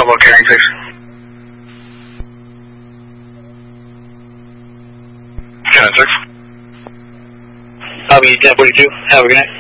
available, carrying 6. Carrying 6. Copy 1042. Have a good night.